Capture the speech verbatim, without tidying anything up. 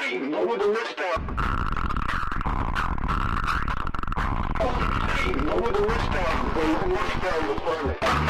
Satan over the wristband. Satan over the wristband. Over the wristband was burning.